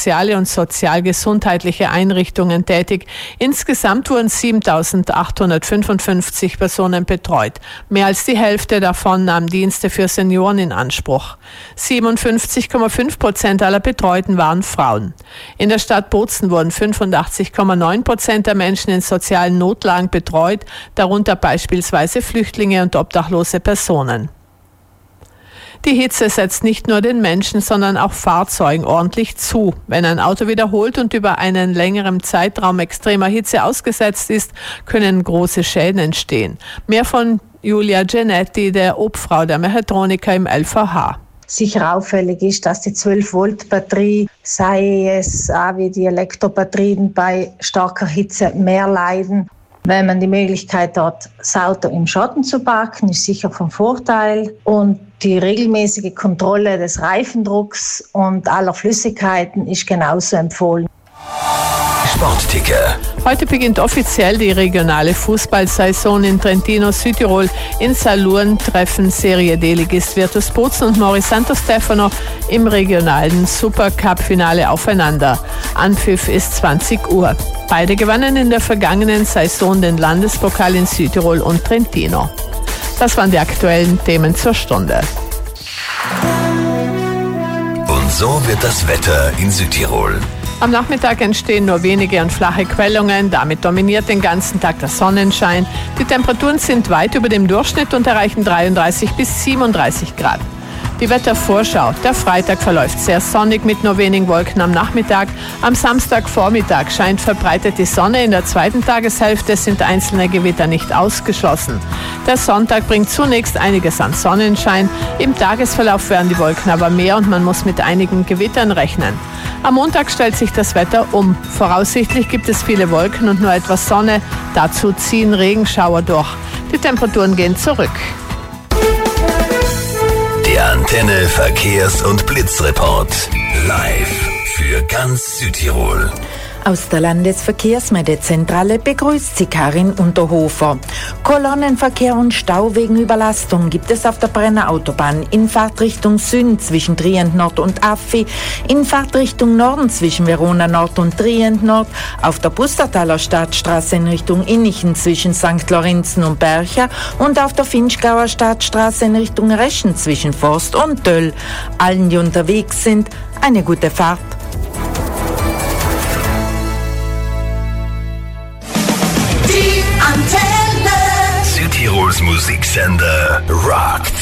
soziale und sozialgesundheitliche Einrichtungen tätig. Insgesamt wurden 7.855 Personen betreut. Mehr als die Hälfte davon nahm Dienste für Senioren in Anspruch. 57,5% aller Betreuten waren Frauen. In der Stadt Bozen wurden 85,9% der Menschen in sozialen Notlagen betreut, darunter beispielsweise Flüchtlinge und obdachlose Personen. Die Hitze setzt nicht nur den Menschen, sondern auch Fahrzeugen ordentlich zu. Wenn ein Auto wiederholt und über einen längeren Zeitraum extremer Hitze ausgesetzt ist, können große Schäden entstehen. Mehr von Julia Genetti, der Obfrau der Mechatroniker im LVH. Sicher auffällig ist, dass die 12-Volt-Batterie, sei es auch wie die Elektrobatterien bei starker Hitze, mehr leiden. Wenn man die Möglichkeit hat, das Auto im Schatten zu parken, ist sicher von Vorteil. Und die regelmäßige Kontrolle des Reifendrucks und aller Flüssigkeiten ist genauso empfohlen. Sportticker. Heute beginnt offiziell die regionale Fußballsaison in Trentino, Südtirol. In Salurn treffen Serie D-Ligist Virtus Bozen und Mori Santo Stefano im regionalen Supercup-Finale aufeinander. Anpfiff ist 20 Uhr. Beide gewannen in der vergangenen Saison den Landespokal in Südtirol und Trentino. Das waren die aktuellen Themen zur Stunde. Und so wird das Wetter in Südtirol. Am Nachmittag entstehen nur wenige und flache Quellungen, damit dominiert den ganzen Tag der Sonnenschein. Die Temperaturen sind weit über dem Durchschnitt und erreichen 33 bis 37 Grad. Die Wettervorschau. Der Freitag verläuft sehr sonnig mit nur wenigen Wolken am Nachmittag. Am Samstagvormittag scheint verbreitet die Sonne. In der zweiten Tageshälfte sind einzelne Gewitter nicht ausgeschlossen. Der Sonntag bringt zunächst einiges an Sonnenschein. Im Tagesverlauf werden die Wolken aber mehr und man muss mit einigen Gewittern rechnen. Am Montag stellt sich das Wetter um. Voraussichtlich gibt es viele Wolken und nur etwas Sonne. Dazu ziehen Regenschauer durch. Die Temperaturen gehen zurück. Der Antenne Verkehrs- und Blitzreport. Live für ganz Südtirol. Aus der Landesverkehrsmeldezentrale begrüßt sie Karin Unterhofer. Kolonnenverkehr und Stau wegen Überlastung gibt es auf der Brenner Autobahn in Fahrtrichtung Süden zwischen Trient Nord und Affi, in Fahrtrichtung Norden zwischen Verona Nord und Trient Nord, auf der Pustertaler Stadtstraße in Richtung Innichen zwischen St. Lorenzen und Bercha und auf der Finchgauer Stadtstraße in Richtung Reschen zwischen Forst und Töll. Allen, die unterwegs sind, eine gute Fahrt. Südtirols Musiksender Rock